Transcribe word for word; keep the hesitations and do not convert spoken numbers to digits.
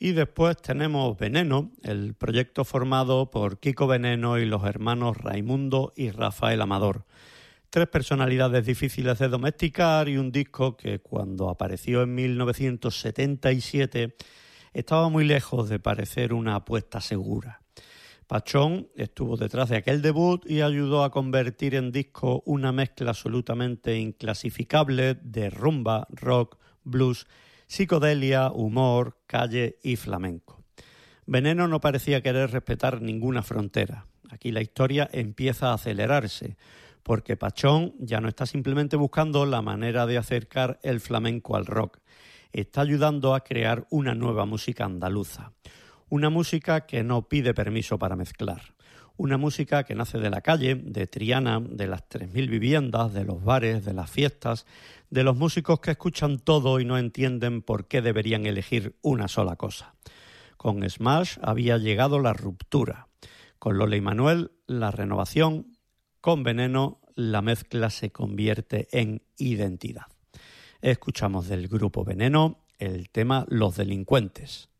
Y después tenemos Veneno, el proyecto formado por Kiko Veneno y los hermanos Raimundo y Rafael Amador. Tres personalidades difíciles de domesticar y un disco que cuando apareció en mil novecientos setenta y siete estaba muy lejos de parecer una apuesta segura. Pachón estuvo detrás de aquel debut y ayudó a convertir en disco una mezcla absolutamente inclasificable de rumba, rock, blues, psicodelia, humor, calle y flamenco. Veneno no parecía querer respetar ninguna frontera. Aquí la historia empieza a acelerarse, porque Pachón ya no está simplemente buscando la manera de acercar el flamenco al rock. Está ayudando a crear una nueva música andaluza. Una música que no pide permiso para mezclar. Una música que nace de la calle, de Triana, de las tres mil viviendas, de los bares, de las fiestas, de los músicos que escuchan todo y no entienden por qué deberían elegir una sola cosa. Con Smash había llegado la ruptura. Con Lola y Manuel, la renovación. Con Veneno, la mezcla se convierte en identidad. Escuchamos del grupo Veneno el tema Los Delincuentes.